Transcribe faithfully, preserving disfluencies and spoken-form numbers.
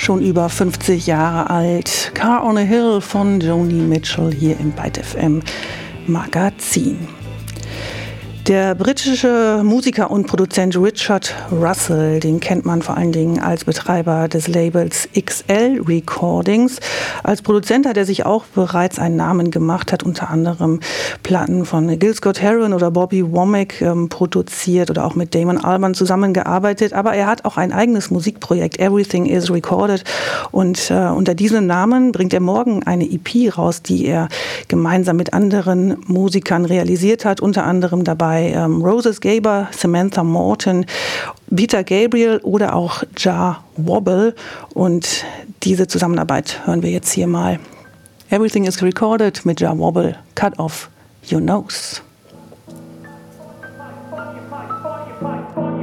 schon über fünfzig Jahre alt. Car on a Hill von Joni Mitchell hier im Byte F M Magazin. Der britische Musiker und Produzent Richard Russell, den kennt man vor allen Dingen als Betreiber des Labels X L Recordings. Als Produzent hat er sich auch bereits einen Namen gemacht, hat unter anderem Platten von Gil Scott-Heron oder Bobby Womack ähm, produziert oder auch mit Damon Albarn zusammengearbeitet. Aber er hat auch ein eigenes Musikprojekt, Everything is Recorded. Und äh, unter diesem Namen bringt er morgen eine E P raus, die er gemeinsam mit anderen Musikern realisiert hat, unter anderem dabei Ähm, Roses Gaber, Samantha Morton, Peter Gabriel oder auch Jah Wobble. Und diese Zusammenarbeit hören wir jetzt hier mal. Everything is Recorded mit Jah Wobble, Cut Off Your Nose.